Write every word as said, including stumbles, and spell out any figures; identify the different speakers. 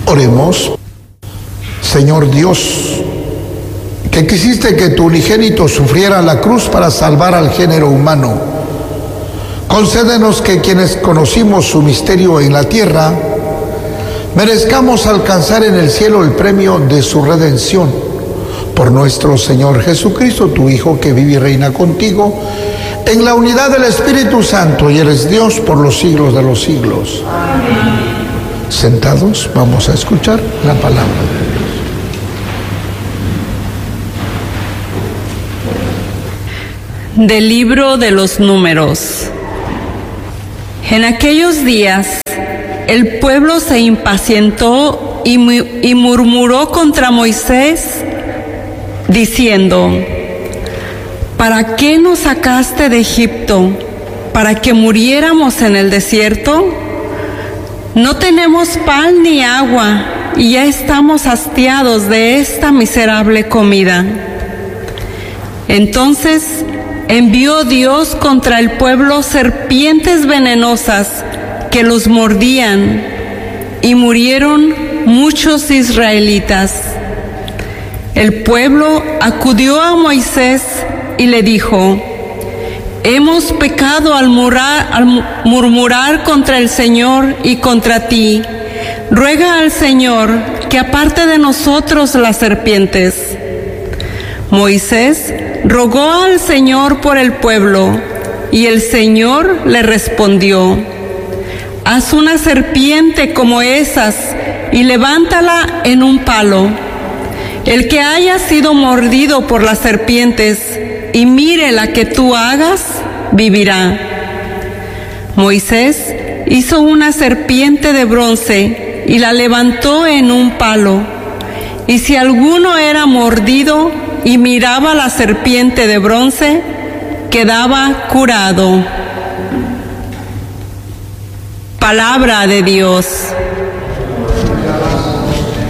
Speaker 1: Oremos. Señor Dios, que quisiste que tu unigénito sufriera la cruz para salvar al género humano, concédenos que quienes conocimos su misterio en la tierra, merezcamos alcanzar en el cielo el premio de su redención. Por nuestro Señor Jesucristo, tu Hijo, que vive y reina contigo, en la unidad del Espíritu Santo, y eres Dios por los siglos de los siglos. Amén. Sentados, vamos a escuchar la palabra de
Speaker 2: Dios. Del libro de los Números. En aquellos días, el pueblo se impacientó y, y murmuró contra Moisés, diciendo: ¿Para qué nos sacaste de Egipto? ¿Para que muriéramos en el desierto? No tenemos pan ni agua, y ya estamos hastiados de esta miserable comida. Entonces envió Dios contra el pueblo serpientes venenosas que los mordían, y murieron muchos israelitas. El pueblo acudió a Moisés y le dijo: hemos pecado al, murar, al murmurar contra el Señor y contra ti. Ruega al Señor que aparte de nosotros las serpientes. Moisés rogó al Señor por el pueblo, y el Señor le respondió: haz una serpiente como esas y levántala en un palo. El que haya sido mordido por las serpientes y mire la que tú hagas, vivirá. Moisés hizo una serpiente de bronce y la levantó en un palo. Y si alguno era mordido y miraba la serpiente de bronce, quedaba curado. Palabra de Dios.